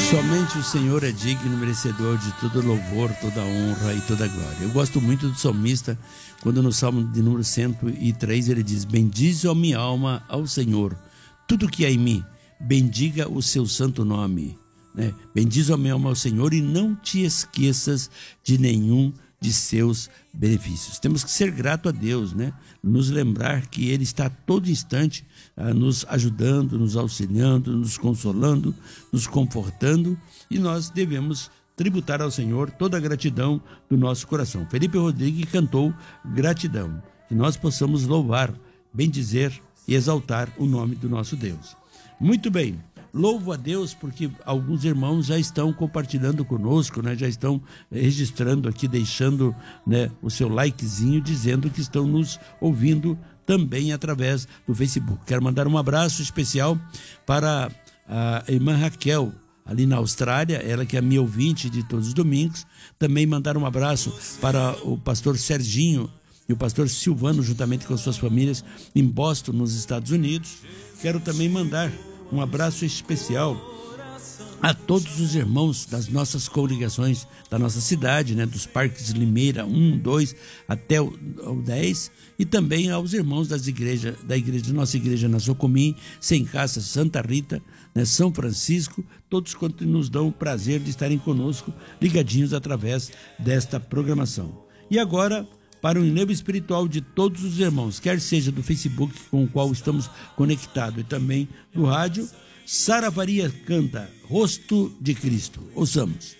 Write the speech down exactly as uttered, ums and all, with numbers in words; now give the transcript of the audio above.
Somente o Senhor é digno, merecedor de todo louvor, toda honra e toda glória. Eu gosto muito do salmista, quando no Salmo de número cento e três ele diz: bendize a minha alma ao Senhor, tudo que há em mim, bendiga o seu santo nome. Né? Bendize a minha alma ao Senhor e não te esqueças de nenhum de seus benefícios. Temos que ser grato a Deus, né? Nos lembrar que Ele está a todo instante ah, nos ajudando, nos auxiliando, nos consolando, nos confortando, e nós devemos tributar ao Senhor toda a gratidão do nosso coração. Felipe Rodrigues cantou gratidão, que nós possamos louvar, bendizer e exaltar o nome do nosso Deus. Muito bem. Louvo a Deus porque alguns irmãos já estão compartilhando conosco, né? Já estão registrando aqui, deixando, né, o seu likezinho, dizendo que estão nos ouvindo também através do Facebook. Quero mandar um abraço especial para a irmã Raquel, ali na Austrália, ela que é minha ouvinte de todos os domingos. Também mandar um abraço para o pastor Serginho e o pastor Silvano, juntamente com suas famílias, em Boston, nos Estados Unidos. Quero também mandar um abraço especial a todos os irmãos das nossas congregações da nossa cidade, né, dos parques Limeira um, dois até o, o dez, e também aos irmãos das igrejas, da igreja, nossa igreja na Socomim, Sem Caça, Santa Rita, né, São Francisco, todos quantos nos dão o prazer de estarem conosco, ligadinhos através desta programação. E agora, para o enlevo espiritual de todos os irmãos, quer seja do Facebook com o qual estamos conectados e também do rádio, Sara Faria canta Rosto de Cristo. Ouçamos.